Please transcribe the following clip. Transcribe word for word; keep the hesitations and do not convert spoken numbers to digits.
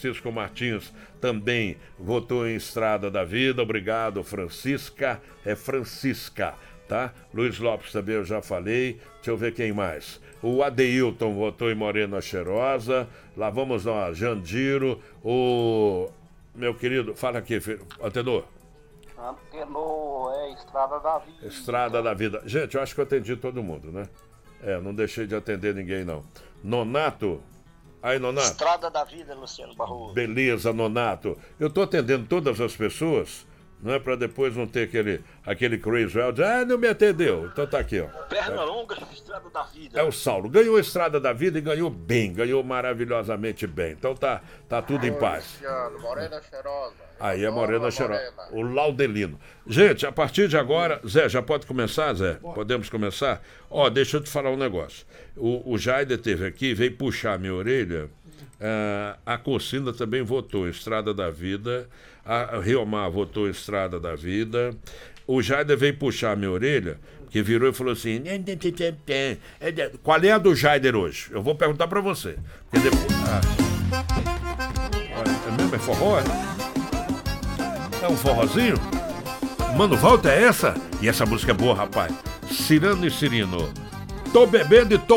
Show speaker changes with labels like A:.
A: Francisco Martins também votou em Estrada da Vida. Obrigado, Francisca. É Francisca, tá? Luiz Lopes também eu já falei. Deixa eu ver quem mais. O Adeilton votou em Morena Cheirosa. Lá vamos nós, Jandiro. O meu querido, fala aqui, filho. Antenor.
B: Antenor, é Estrada da Vida.
A: Estrada da Vida. Gente, eu acho que eu atendi todo mundo, né? É, não deixei de atender ninguém, não. Nonato. Aí, Nonato.
B: Estrada da Vida, Luciano Barroso.
A: Beleza, Nonato. Eu tô atendendo todas as pessoas, não é para depois não ter aquele, aquele crazy out. Ah, não me atendeu. Então tá aqui, ó.
B: Perna é. longa, Estrada da Vida.
A: É o Saulo. Ganhou a Estrada da Vida e ganhou bem. Ganhou maravilhosamente bem. Então tá, tá tudo em paz.
C: Luciano, Morena Cheirosa.
A: Aí é Morena Cheirosa. O Laudelino. Gente, a partir de agora, Zé, já pode começar, Zé? Podemos começar? Ó, deixa eu te falar um negócio. O, o Jaider esteve aqui, veio puxar minha orelha. Uh, a Cocinda também votou Estrada da Vida. A Riomar votou Estrada da Vida. O Jaider veio puxar minha orelha, que virou e falou assim: qual é a do Jaider hoje? Eu vou perguntar pra você. Porque depois... ah. É mesmo? É forró? É um forrozinho? Mano, volta é essa? E essa música é boa, rapaz. Cirano e Cirino. Tô bebendo e tô